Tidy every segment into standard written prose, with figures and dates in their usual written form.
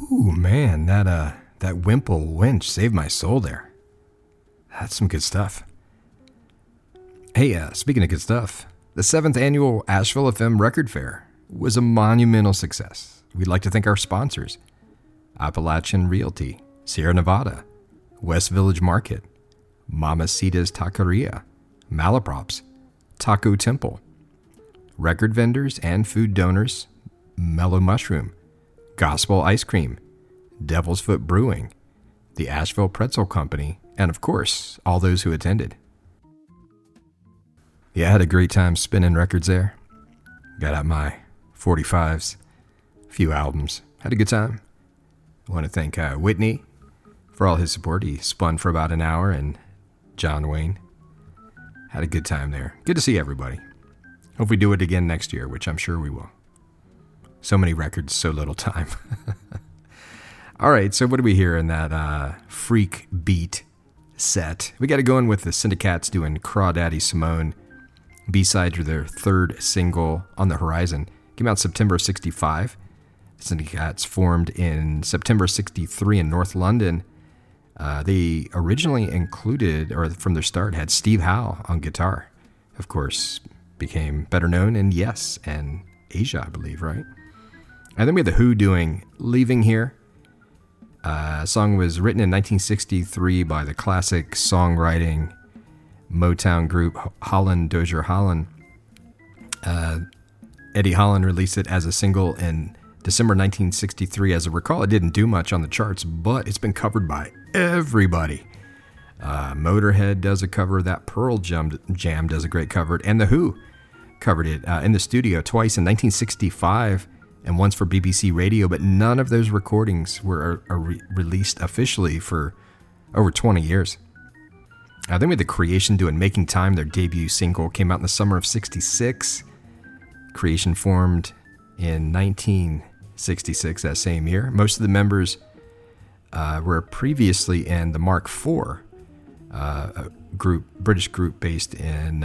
Ooh, man, that Wimple winch saved my soul there. That's some good stuff. Hey, speaking of good stuff, the 7th annual Asheville FM Record Fair was a monumental success. We'd like to thank our sponsors, Appalachian Realty, Sierra Nevada, West Village Market, Mamacita's Taqueria, Malaprops, Taco Temple, record vendors and food donors, Mellow Mushroom, Gospel Ice Cream, Devil's Foot Brewing, the Asheville Pretzel Company, and of course, all those who attended. Yeah, I had a great time spinning records there. Got out my 45s, a few albums. Had a good time. I want to thank Whitney for all his support. He spun for about an hour, and John Wayne. Had a good time there. Good to see everybody. Hope we do it again next year, which I'm sure we will. So many records, so little time. All right, so what do we hear in that freak beat set? We got to go in with the Syndicats doing Crawdaddy Simone. B-side to their third single, On the Horizon. Came out September 65. The Syndicats formed in September 63 in North London. They originally included, or from their start, had Steve Howe on guitar. Of course, became better known in Yes and Asia, I believe, right? And then we had The Who doing Leaving Here. A song was written in 1963 by the classic songwriting Motown group Holland Dozier Holland. Eddie Holland released it as a single in December 1963. As I recall, it didn't do much on the charts, but it's been covered by everybody. Motorhead does a cover. That Pearl Jam does a great cover. And The Who covered it in the studio twice in 1965 and once for BBC Radio, but none of those recordings were released officially for over 20 years. Then we had The Creation doing Making Time. Their debut single came out in the summer of 66. Creation formed in 1966, that same year. Most of the members were previously in the Mark IV, a British group based in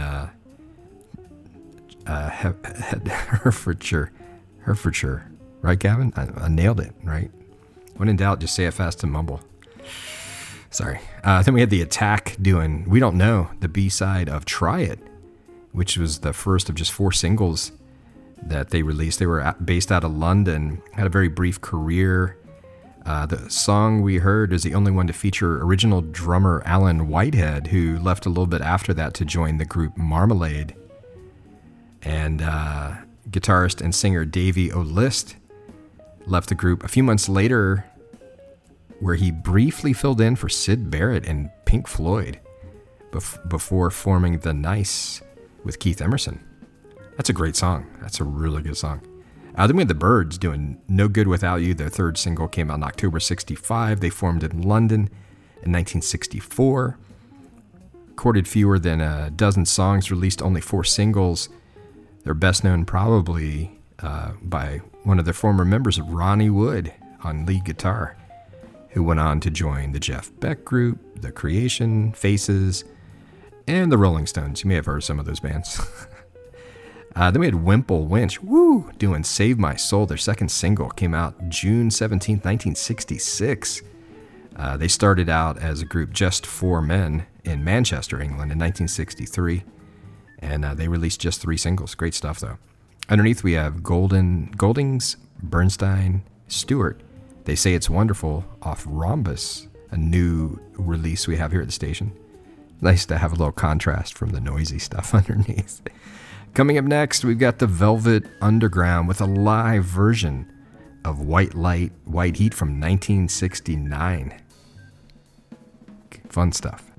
Hertfordshire. Right, Gavin? I nailed it, right? When in doubt, just say it fast and mumble. Sorry. Then we had The Attack doing We Don't Know, the B-side of Try It, which was the first of just 4 singles that they released. They were based out of London, had a very brief career. The song we heard is the only one to feature original drummer Alan Whitehead, who left a little bit after that to join the group Marmalade. And guitarist and singer Davey O'List left the group a few months later, where he briefly filled in for Syd Barrett and Pink Floyd before forming The Nice with Keith Emerson. That's a great song. That's a really good song. Then we had The Byrds doing No Good Without You. Their third single came out in October 65. They formed in London in 1964. Recorded fewer than a dozen songs, released only 4 singles. They're best known probably by one of their former members, Ronnie Wood, on lead guitar, who went on to join the Jeff Beck Group, The Creation, Faces, and the Rolling Stones. You may have heard of some of those bands. Then we had Wimple Winch, doing Save My Soul. Their second single came out June 17, 1966. They started out as a group just 4 men in Manchester, England in 1963. And they released just 3 singles. Great stuff, though. Underneath, we have Goldings, Bernstein, Stewart. They Say It's Wonderful off Rhombus, a new release we have here at the station. Nice to have a little contrast from the noisy stuff underneath. Coming up next, we've got the Velvet Underground with a live version of White Light, White Heat from 1969. Fun stuff.